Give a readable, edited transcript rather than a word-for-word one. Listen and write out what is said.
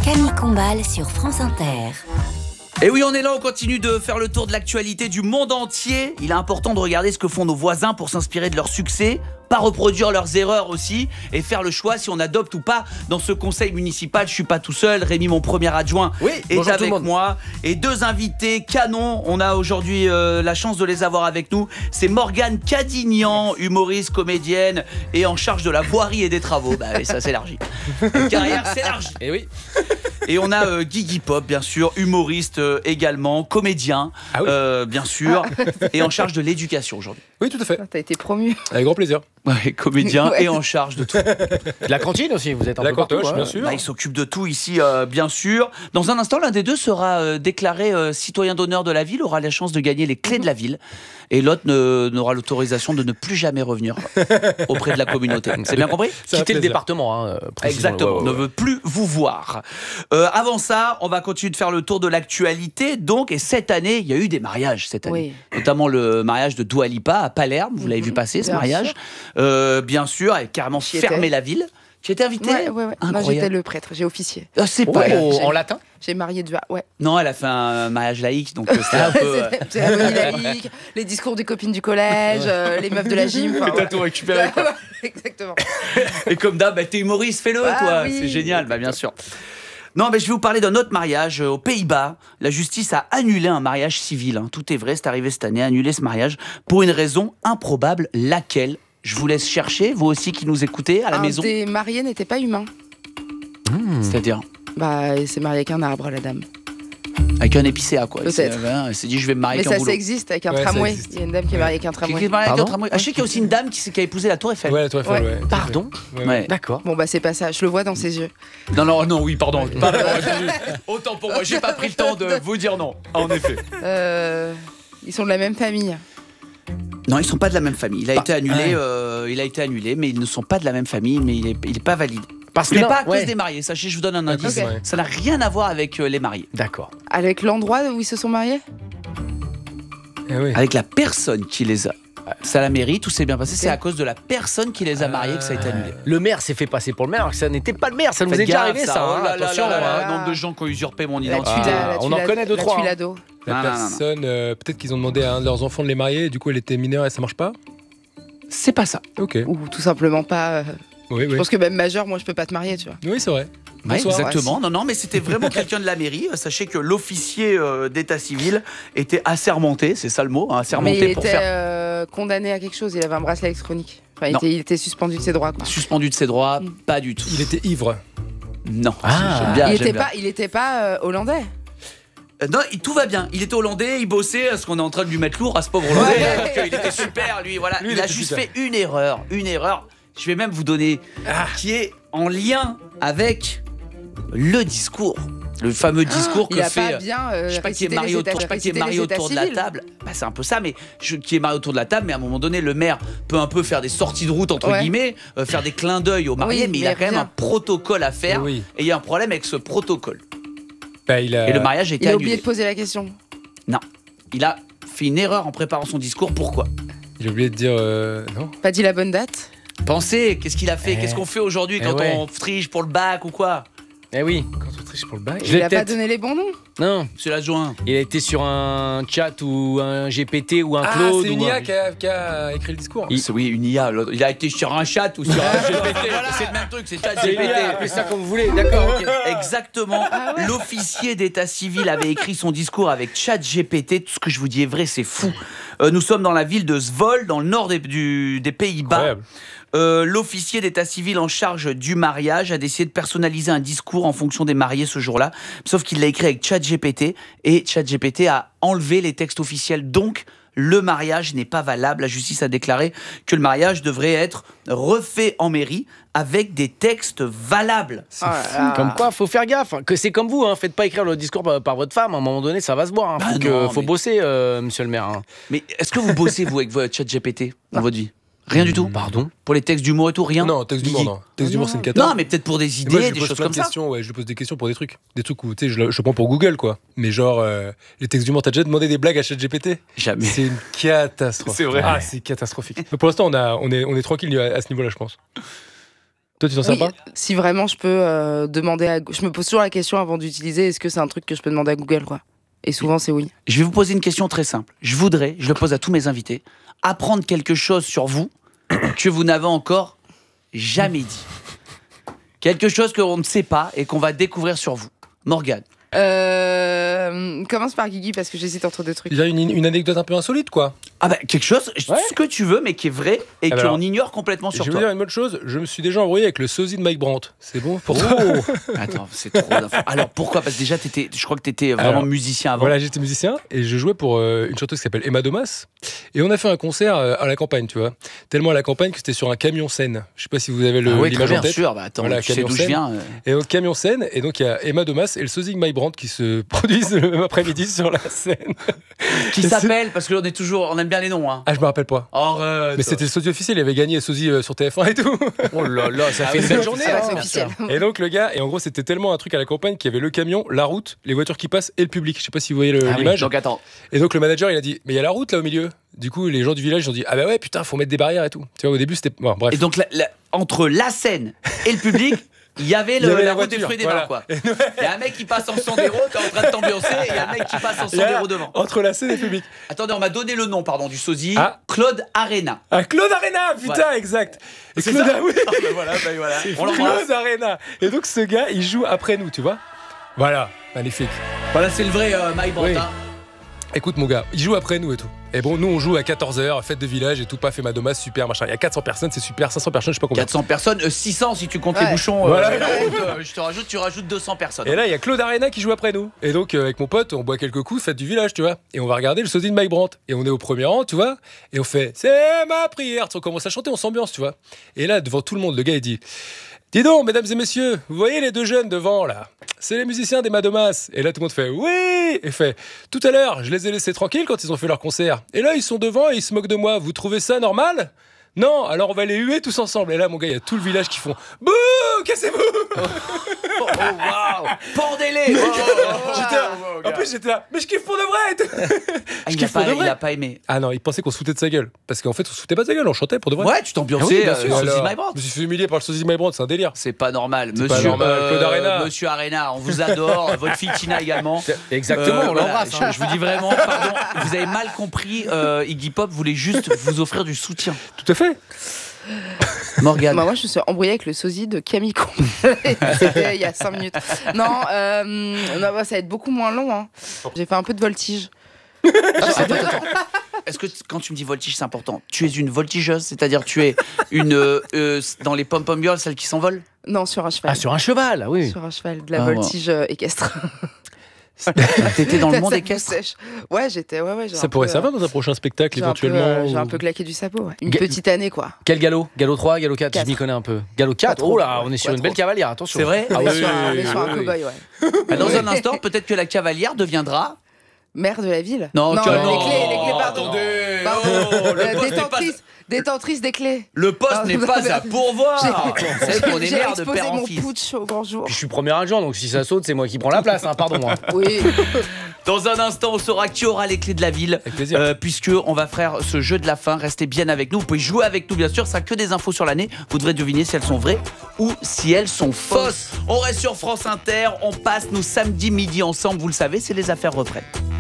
Camille Combal sur France Inter. Et oui, on est là, on continue de faire le tour de l'actualité du monde entier. Il est important de regarder ce que font nos voisins pour s'inspirer de leur succès, pas reproduire leurs erreurs aussi, et faire le choix si on adopte ou pas. Dans ce conseil municipal, je suis pas tout seul. Rémi, mon premier adjoint, est avec moi. Et deux invités canons. On a aujourd'hui la chance de les avoir avec nous. C'est Morgane Cadignan, humoriste, comédienne et en charge de la voirie et des travaux. Bah oui, ça s'élargit. La carrière s'élargit. Et oui. Et on a Guigui Pop, bien sûr, humoriste également, comédien, bien sûr, et en charge de l'éducation aujourd'hui. Oui, tout à fait. T'as été promu. Avec grand plaisir. Ouais, comédien et en charge de tout. La cantine aussi, vous êtes un peu partout. Bien sûr. Bah, il s'occupe de tout ici, bien sûr. Dans un instant, l'un des deux sera déclaré citoyen d'honneur de la ville, aura la chance de gagner les clés de la ville. Et l'autre n'aura l'autorisation de ne plus jamais revenir auprès de la communauté. C'est bien compris ? Quitter le département, Exactement, ne veut plus vous voir. Avant ça, on va continuer de faire le tour de l'actualité. Donc, et cette année, il y a eu des mariages cette année. Oui. Notamment le mariage de Dua Lipa à Palerme. Vous l'avez vu passer, ce mariage. Bien sûr, elle a carrément fermé la ville. Tu étais invité ? Ouais. Moi, j'étais le prêtre, j'ai officié. C'est pas en latin ? J'ai marié Dua, Non, elle a fait un mariage laïque, donc c'était un peu... Cérémonie laïque, les discours des copines du collège, les meufs de la gym. T'as tout récupéré, quoi. Exactement. Et comme d'hab, t'es humoriste, fais-le, toi. Oui. C'est génial, bien sûr. Non, mais je vais vous parler d'un autre mariage aux Pays-Bas. La justice a annulé un mariage civil. Tout est vrai, c'est arrivé cette année, annulé ce mariage pour une raison improbable. Laquelle ? Je vous laisse chercher, vous aussi qui nous écoutez à la maison. Un des mariés n'était pas humain. C'est-à-dire ? Il s'est marié avec un arbre, la dame. Avec un épicéa, quoi. Peut-être. Elle s'est dit, je vais me marier avec un boulot. Mais ça existe, avec un tramway. Il y a une dame qui est mariée avec un tramway. Je sais qu'il y a aussi une dame qui a épousé la Tour Eiffel. Ouais, la Tour Eiffel, ouais. Pardon ? Ouais. D'accord. Bon, c'est pas ça. Je le vois dans ses yeux. Non, oui, pardon. Autant pour moi, j'ai pas pris le temps de vous dire non. En effet. Ils sont de la même famille. Non, ils sont pas de la même famille. Il a été annulé, mais ils ne sont pas de la même famille, mais il est pas valide. Parce que pas à cause des mariés. Sachez, je vous donne un indice. Okay. Ça n'a rien à voir avec les mariés. D'accord. Avec l'endroit où ils se sont mariés ? Avec la personne qui les a. C'est à la mairie, tout s'est bien passé. C'est à cause de la personne qui les a mariés que ça a été annulé. Le maire s'est fait passer pour le maire alors que ça n'était pas le maire. Ça nous est déjà arrivé, ça. Attention, nombre de gens qui ont usurpé mon identité. On en connaît deux, trois. La personne, peut-être qu'ils ont demandé à un de leurs enfants de les marier, et du coup elle était mineure et ça marche pas ? C'est pas ça. Ok. Ou tout simplement pas. Oui. Je pense que même majeur, moi je peux pas te marier, tu vois. Oui, c'est vrai. Ouais, exactement. Non, mais c'était vraiment quelqu'un de la mairie. Sachez que l'officier d'état civil était assermenté, c'est ça le mot, assermenté mais il pour était condamné à quelque chose. Il avait un bracelet électronique. Enfin, il était suspendu de ses droits, quoi. Suspendu de ses droits, pas du tout. Il était ivre. Non. Il était pas hollandais. Non, tout va bien. Il était hollandais, il bossait. Est-ce qu'on est en train de lui mettre lourd à ce pauvre hollandais ? Il était super, lui. Voilà. Il a juste fait une erreur. Je vais même vous donner qui est en lien avec le discours. Le fameux discours que fait. Je sais pas qui est marié autour de la table. C'est un peu ça, mais qui est marié autour de la table. Mais à un moment donné, le maire peut un peu faire des sorties de route entre guillemets, faire des clins d'œil aux mariés, mais il a quand même un protocole à faire. Et il y a un problème avec ce protocole. Et le mariage est annulé. Il a oublié de poser la question. Non, il a fait une erreur en préparant son discours. Pourquoi ? Il a oublié de dire non. Pas dit la bonne date. Pensez, qu'est-ce qu'il a fait ? Qu'est-ce qu'on fait aujourd'hui quand on triche pour le bac ou quoi ? Eh oui. Quand on triche pour le bac. Il a pas donné les bons noms. Non. C'est l'adjoint. Il a été sur un chat ou un GPT ou un Claude. C'est une IA qui a écrit le discours. Oui, une IA. Il a été sur un chat ou sur un GPT. C'est le même truc, c'est chat GPT. Appelez ça comme vous voulez, d'accord. Exactement. L'officier d'état civil avait écrit son discours avec chat GPT. Tout ce que je vous dis est vrai, c'est fou. Nous sommes dans la ville de Zwolle, dans le nord des Pays-Bas. Incroyable. L'officier d'état civil en charge du mariage a décidé de personnaliser un discours en fonction des mariés ce jour-là, sauf qu'il l'a écrit avec ChatGPT et ChatGPT a enlevé les textes officiels. Donc, le mariage n'est pas valable. La justice a déclaré que le mariage devrait être refait en mairie avec des textes valables. C'est fou. Comme quoi, faut faire gaffe. Que c'est comme vous, faites pas écrire le discours par votre femme. À un moment donné, ça va se voir. Faut bosser, monsieur le maire. Mais est-ce que vous bossez, vous, avec votre ChatGPT dans votre vie ? Rien du tout. Pardon. Pour les textes d'humour et tout, rien. Non, texte d'humour, non. Texte d'humour, c'est une cata. Non, mais peut-être pour des idées, des choses comme ça. Je lui pose des questions pour des trucs où, tu sais, je prends pour Google, quoi. Mais genre, les textes d'humour, t'as déjà demandé des blagues à ChatGPT ? Jamais. C'est une catastrophe. C'est vrai. C'est catastrophique. Mais pour l'instant, on est tranquille à ce niveau-là, je pense. Toi, tu t'en sers pas? Si vraiment je peux demander à... Je me pose toujours la question avant d'utiliser, est-ce que c'est un truc que je peux demander à Google, quoi. Et souvent, c'est oui. Je vais vous poser une question très simple. Je le pose à tous mes invités, apprendre quelque chose sur vous que vous n'avez encore jamais dit. Quelque chose qu'on ne sait pas et qu'on va découvrir sur vous. Morgane. Commence par Guigui parce que j'hésite entre deux trucs. Il y a une anecdote un peu insolite, quoi. Ah bah quelque chose, ce que tu veux, mais qui est vrai et Alors, qu'on ignore complètement sur je toi. veux dire une bonne chose, je me suis déjà embrouillé avec le sosie de Mike Brandt. C'est bon pour toi? Attends, c'est trop d'infos. Alors pourquoi? Parce que déjà, je crois que t'étais vraiment musicien avant. Voilà, j'étais musicien et je jouais pour une chanteuse qui s'appelle Emma Domas. Et on a fait un concert à la campagne, tu vois. Tellement à la campagne que c'était sur un camion scène. Je sais pas si vous avez l'image en tête. Bien sûr, bah attends, voilà, tu sais d'où je viens. Et donc camion scène, et donc il y a Emma Domas et le sosie de Mike Brandt qui se produisent le même après-midi sur la scène. Qui s'appelle, parce qu'on on aime bien les noms. Hein. Ah, je me rappelle pas. Arrête. Mais c'était le sosie officiel, il avait gagné le sosie sur TF1 et tout. Oh là là, ça fait une belle journée. C'est officiel. Et donc le gars, et en gros c'était tellement un truc à la campagne qu'il y avait le camion, la route, les voitures qui passent et le public. Je sais pas si vous voyez l'image. Donc attends. Et donc le manager il a dit, mais il y a la route là au milieu. Du coup les gens du village ils ont dit, ah bah ouais putain faut mettre des barrières et tout. Tu vois au début c'était... Bon, bref. Et donc entre la scène et le public, il y avait la route des fruits et des vins, quoi. Il y a un mec qui passe en Sandero, t'es en train de t'ambiancer, et il y a un mec qui passe en Sandero devant. Entre la scène et le public. Attendez, on m'a donné le nom, du sosie. Ah. Claude Arena. Ah, Claude Arena, putain, voilà. Exact. Et C'est Claude, ça. oui. Ah, bah voilà. On l'embrasse. Claude Arena. Et donc ce gars, il joue après nous, tu vois. Voilà, magnifique. Voilà, c'est le vrai Mike Brandt. Oui. Hein. Écoute mon gars, il joue après nous et tout. Et bon, nous on joue à 14h, fête de village et tout, paf et Madomas, super machin. Il y a 400 personnes, c'est super, 500 personnes, je sais pas combien. 400 personnes, 600 si tu comptes les bouchons. Voilà. Tu rajoutes 200 personnes. Et là, il y a Claude Arena qui joue après nous. Et donc, avec mon pote, on boit quelques coups, fête du village, tu vois. Et on va regarder le sosie de Mike Brandt. Et on est au premier rang, tu vois. Et on fait, c'est ma prière. On commence à chanter, on s'ambiance, tu vois. Et là, devant tout le monde, le gars, il dit, dis donc, mesdames et messieurs, vous voyez les deux jeunes devant, là? C'est les musiciens des Madomas. Et là, tout le monde fait, oui! Et fait, tout à l'heure, je les ai laissés tranquilles quand ils ont fait leur concert. Et là, ils sont devant et ils se moquent de moi. Vous trouvez ça normal? Non, alors on va les huer tous ensemble. Et là, mon gars, il y a tout le village qui font, bouh, cassez-vous! Oh waouh! Pendez-les! En plus, j'étais là, mais je kiffe pour de vrai! Il a pas aimé. Ah non, il pensait qu'on se foutait de sa gueule. Parce qu'en fait, on se foutait pas de sa gueule, on chantait pour de vrai. Ouais, tu t'ambiançais, sosie de Mike Brandt. Je me suis fait humilier par le sosie de Mike Brandt, c'est un délire. C'est pas normal. C'est pas normal. Claude Arena. Monsieur Arena, on vous adore. Votre fille Tina également. Exactement, on l'embrasse. Voilà, je vous dis vraiment, pardon, vous avez mal compris. Iggy Pop voulait juste vous offrir du soutien. Tout à fait. Morgane. Bah moi, je me suis embrouillée avec le sosie de Camille Combal. C'était il y a 5 minutes. Non, ça va être beaucoup moins long. Hein. J'ai fait un peu de voltige. Attends. Est-ce que quand tu me dis voltige, c'est important? Tu es une voltigeuse, c'est-à-dire tu es une dans les pom-pom girls, celles qui s'envolent? Non, sur un cheval. Ah, sur un cheval, oui. Sur un cheval, de la voltige équestre. T'étais dans le monde équestre? Ouais, j'étais. Ouais, ça pourrait servir dans un prochain spectacle éventuellement. J'ai un peu claqué du sabot. Ouais. Une petite année, quoi. Quel galop? Galop 3, galop 4, 4. Je m'y connais un peu. Galop 4, oh là, on est sur une belle cavalière, attention. C'est vrai? On est sur un cow-boy, ouais. Dans un instant, peut-être que la cavalière deviendra... Maire de la ville? Non, les clés, pardon. Attendez. Pardon. Détentrice des clés. Le poste n'est pas à pourvoir. C'est qu'on est J'ai mère de exposé père en mon fils. putsch au grand jour. Puis je suis premier adjoint, donc si ça saute, c'est moi qui prends la place, hein, pardon. Hein. Oui. Dans un instant, on saura qui aura les clés de la ville. Avec plaisir. Puisque on va faire ce jeu de la fin. Restez bien avec nous. Vous pouvez jouer avec nous, bien sûr. Ça que des infos sur l'année. Vous devrez deviner si elles sont vraies ou si elles sont fausses. On reste sur France Inter. On passe nos samedis midi ensemble. Vous le savez, c'est les affaires reprennent.